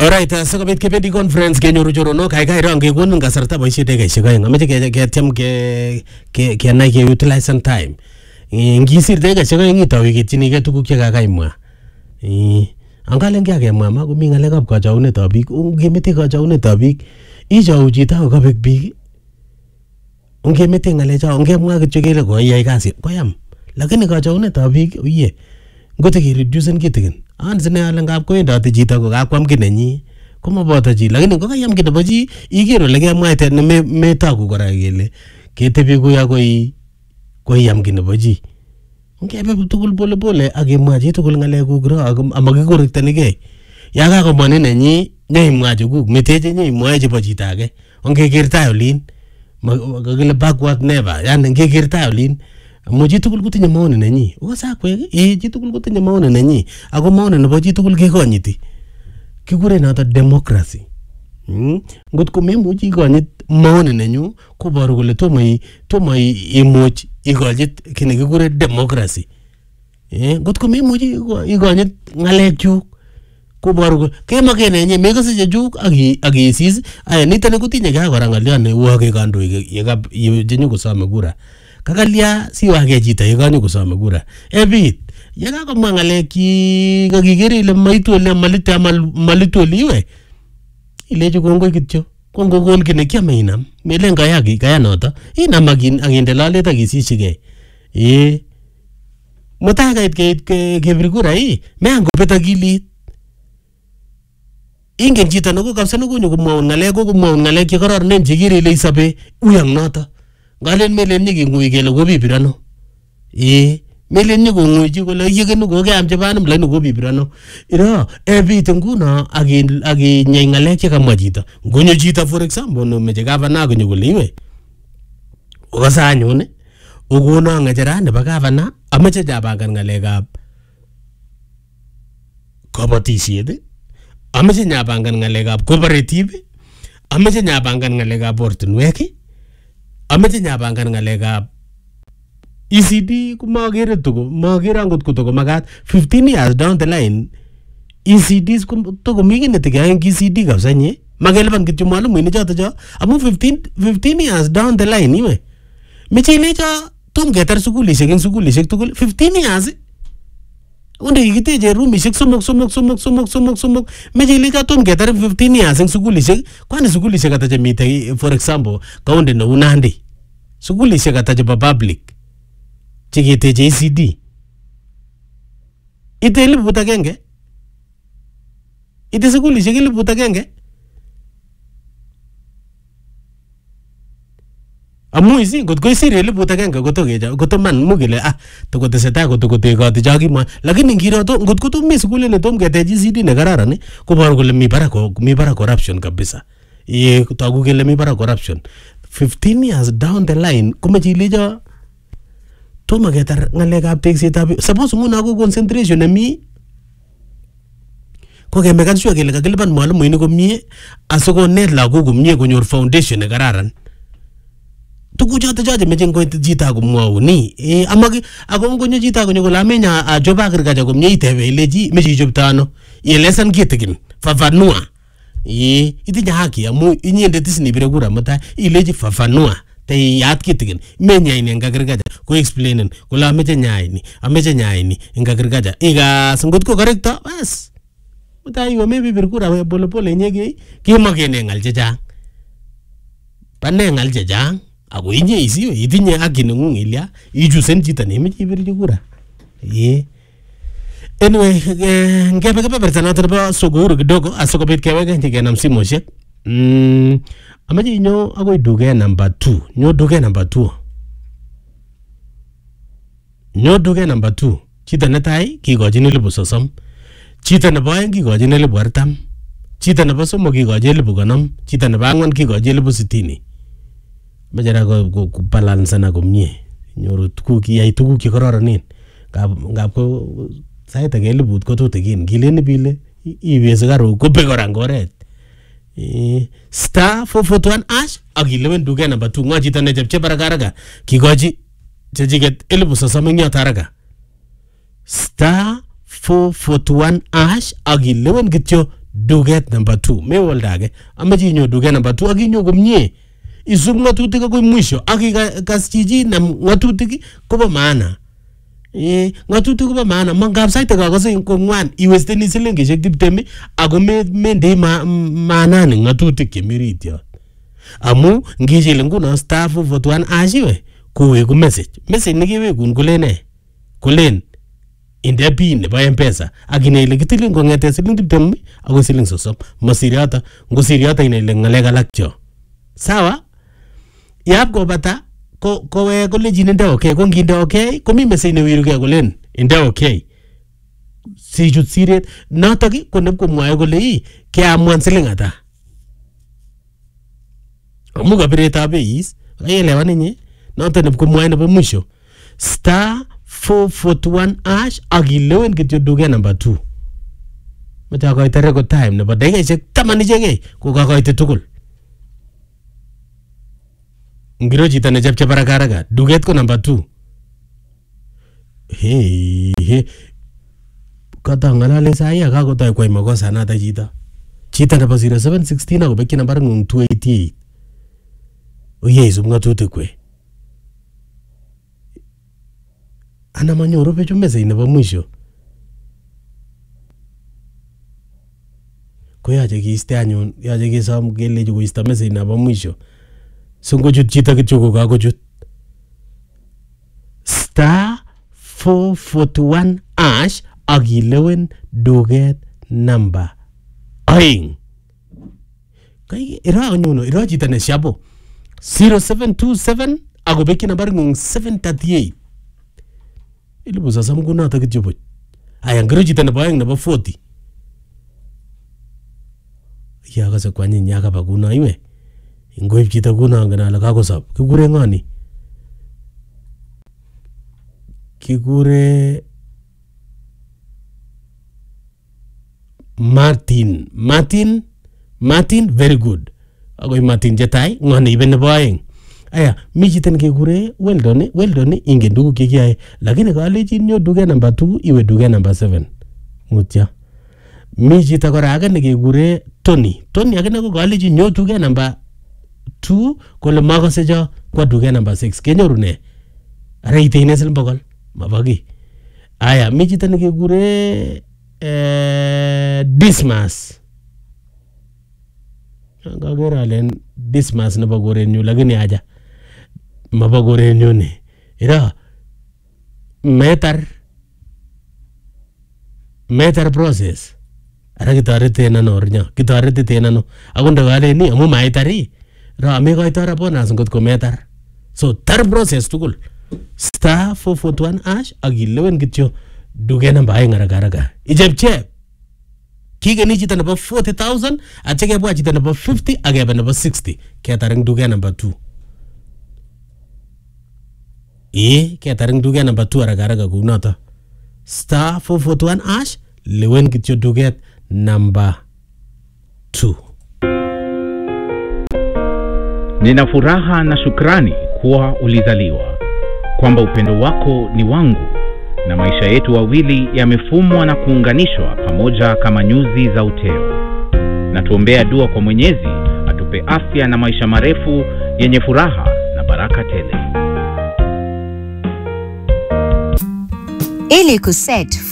Alright, sikobit kebendi conference kenyoru choronok kaikai rong kekonin kasarta boisiet dakikaishek aeng. Amache ketyem kenai ke utilize time. Ngisir dakikaishek aeng itau iketchinigei tuguk che kakaimwa. Angalen kyakemwa ma komi ngalekab kachaunetab biik. Ngemete kachaunetab biik, ichau chito akobek biik. Ngemete ngalecho, ngemwa kityo kele koiyai kasit, koyam. Lakini kachaunetab biik, uye. Ngote ke reducen kitikin. Ansine ale ngap koendoti chito ko kakwam ki nenyi komaboto chi, lakini kokayam ki nebo chi iker ole kemwaite ne metoku kora kele ketebi kuya koiyam ki nebo chi. Ngebe tugul pole pole ak kemwa chi tugul ngalekuk ro amakikorektonigei. Ya kakomwa nenyi nyoimwa chukuk meteche nyoimwae chebo chito age. Ongekertai olin kakile backward never. Yani ngekertai olin amu chi tugul kotinye maoni nenyi. Osakwek chi tugul kotinye maoni nenyi. Ako maoni nebo chi tugul kekonyiti. Kikure noto democracy. Ngotko memuchi ikonyit maoni nenyu koboru kole tomo imuch ikonyit kit nekikure democracy. Ngotko memuchi ikonyit ngalekchuk koboru kole kemake nenyi mekose chechuk ak isis. Aya nitoni kotinye kei kora ngalyo ne uage kandoik yenyo kosome kura. Kakalya siwage chito yekanyo kusome kura. Ebit, yekakomwa ngalekchi kakikere ile maitu ole malitu ole iwe. Ilechi kongoi kityo. Kongokon ki nekiame inam. Melen kaya noto. Inam ak inde lolet ak isishigei. Mutai kait kebir kura mean kopet akilit. Ingen chito neko kapsa nekonyo komwaun ngalek chekororonen chekere ile isobe uyang noto. Ngalen melen nyikingui kele kobibirano. Melen nyikongui chi kole yekenu kokeam chebanum lakini kobibirano. Iro, ebit nguno ak inyai ngalek chekamwa chito. Ngonyo chito for example meche gavana konyo kole iwe. Okasa anyun okono ngecheret nebo gavana ameche jabangan ngalekab kabatisiet. Ameche nyabangan ngalekab cooperative. Ameche nyabangan ngalekab ortinwek. Ameche nyabangan ngalekab ECD kumakere tuko makere angot kotoko makat 15 years down the line ECDs toko miki netikaya eng ECD kabisa nye makelipan kityo mwalimuinik choto cho amu 15 years down the line iwe meche ilecho tom ketar sukulishek eng sukulishek tugul 15 years unde kikiteche rumishek somok meche ilecho tom ketar 15 years eng sukulishek kwani sukulishek ata chemite for example kaunti neu Nandi sukulishek ata chebo public chiketeche ECD ite 1,000 ite sukulishek 1,000 amu isi ngot koisir 1,000 kotoman mukile tokotesetai kotokotekoti chakimwa lakini ngiroto ngot kotomi sukulit netom ketech ECD nekararan koboru kole mi barak corruption kabisa toku kele mi barak corruption 15 years down the line komeche ilecho tomo ketar ngalekab teksetab suppose nguno ko concentration nemi ko kemekan sure kele kakilipan mwalimuinik komie asikonet lagok komie konyor foundation nekararan tukuchoto choche meche ngoit chito komwauni ako ngonyo chito konyo kole amenya achob agriculture komie itebe ilechi meche ichopto ano ielesan kitikin fafanua itinye haki amu inyendet isinibire kura mutai ilechi fafanua teyat kitikin menyai eng agriculture ko explainen kole ameche nyaini eng agriculture ikas ngotko korekto bas mutai iwe mebibir kura pole pole inyegei kemakene ngal chechang pane ngal chechang ako inye isiwe itinye haki nengung ilya ichusen chito nemeche ibirchi kura anyway ngebe kebeberta noto nebo sokuru kidogo asikobit keweke kenam simoshek amache inyo akoi duket number 2 nyo duket number 2 chito netai kikochin 30,000 chito nebo aeng kikochin 40,000 chito nebo somok kikochin 50,000 chito nebo angwan kikochin 60,000 mejara ko balancena komie nyoru tuguk iyai tuguk chekororonen ngap ko sait age 1,000 ko tutigin kileni bile iwe sigaru kopek kora ngoret star 441 ash akilewen duket number 2 ngwa chito nechepche baraka kikochi chechiket 30,000 eng yoto haraka star 441 ash akilewen kityo duget number 2 me woldage amache inyo duget number 2 akinyo komie isub ngatutik akoi mwisho akikas chichi na ngatutik kobo maana ngatutik kobo maana mangap saite kakase kongwan iwesteni silingishek 20 ako mende maanani ngatutik chemirityo amu ngichil nguno star 441 ashiwe koweku message nikiwekun kulen inde pin nebo M-Pesa akine ile kitilin kongete siling 20 ako siling 30 masiriata ngosiriata ine ile ngalek alak cho sawa yap kobata kowe kolejin inde okay ko nginde okay komi message newiruke kolen inde okay sichut siret notok ko nepkomwae kole keamwan siling ata amu kabiretab beis ayelewan inye notok nepkomwae nebo mwisho star 441 ash akilewen kityo duket number 2 meta koite record time nebo dakikaishek 10 ichegei ko kakoite tugul ngiro chito ne chepche baraka duket ko number 2 hey kata ngalale saya kakotoi kwai makosa nata chito nebo 0716 akobekyi nambar ngung 288 oye isub ngatutik kwe ana manyoru pechu message nebo mwisho ko yache kiiste anyun yache kisom kelechi koisto message nebo mwisho singochut chito kityo ko kakochut star 441 ash akilewen duket number 2 kai ira chito ne shabo 0727 akobekyi nambar ngung 738 ilibu sasa mkunata kityo boy aya ngiro chito nebo 2 nebo 40 ya kase kwanye nyaka bakuna iwe ngoib chito kuna ngana kakosop kikure ngani kikure Martin very good agoi Martin jetai ngani ibe nebo 2 aya mi chito nekekure weldon ingen tuguk chekiyae lakini kalechi nyo duket number 2 iwe duket number 7 mutya mi chito kora age nekekure Tony akine ko kalechi nyo duket number 2 kole makose cho kwa duket number 6 kenyoru ne ara iteine siling 100 mabaki aya mi chito nekekure Dismas ngagera alen Dismas nebo korenyu lakini aja mabo korenyu ni ira metar process ara kitoreten ano ornya kitoretiten ano akonde kale ni amu maitari ra me koitora bonus ngot ko metar so tar process tugul star 441 ash akilewen kityo duket namba 2 ngaraga ichepche kigeni chito nebo 40,000 atike bwa chito nebo 50 akebe nebo 60 ketaring duket namba 2 ketaring duket namba 2 araga kunota star 441 ash lewen kityo duket namba 2. Nina furaha na shukrani kuwa ulizaliwa, kwamba upendo wako ni wangu na maisha yetu wawili yamefumwa na kuunganishwa pamoja kama nyuzi za uteo. Na tuombea dua kwa Mwenyezi atupe afya na maisha marefu yenye furaha na baraka tele. Ili kuset